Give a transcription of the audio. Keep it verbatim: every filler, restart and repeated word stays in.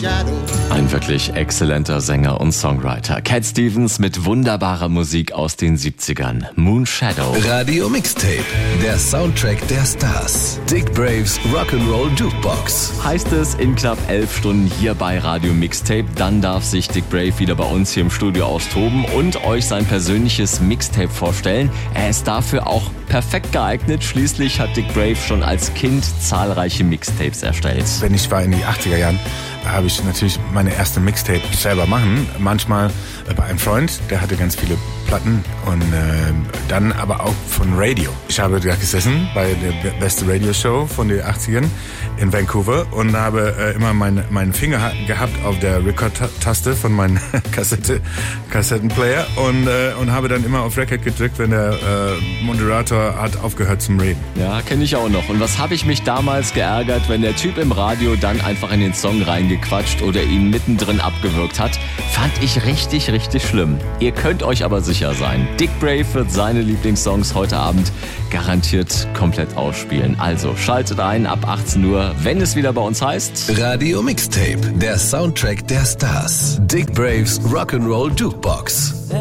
Ein wirklich exzellenter Sänger und Songwriter. Cat Stevens mit wunderbarer Musik aus den siebzigern. Moon Shadow. Radio Mixtape, der Soundtrack der Stars. Dick Braves Rock'n'Roll Jukebox. Heißt es in knapp elf Stunden hier bei Radio Mixtape. Dann darf sich Dick Brave wieder bei uns hier im Studio austoben und euch sein persönliches Mixtape vorstellen. Er ist dafür auch perfekt geeignet. Schließlich hat Dick Brave schon als Kind zahlreiche Mixtapes erstellt. Wenn ich war in die achtziger Jahren, habe ich natürlich meine erste Mixtape selber machen. Manchmal bei einem Freund, der hatte ganz viele Platten und äh, dann aber auch von Radio. Ich habe da gesessen bei der beste Radio-Show von den achtzigern in Vancouver und habe äh, immer meinen mein Finger gehabt auf der Record-Taste von meinem Kassette, Kassettenplayer und, äh, und habe dann immer auf Record gedrückt, wenn der äh, Moderator hat aufgehört zum Reden. Ja, kenne ich auch noch. Und was habe ich mich damals geärgert, wenn der Typ im Radio dann einfach in den Song reingequatscht oder ihn mittendrin abgewürgt hat. Fand ich richtig, richtig schlimm. Ihr könnt euch aber sicher sein, Dick Brave wird seine Lieblingssongs heute Abend garantiert komplett ausspielen. Also schaltet ein ab achtzehn Uhr, wenn es wieder bei uns heißt Radio Mixtape, der Soundtrack der Stars. Dick Braves Rock'n'Roll Jukebox.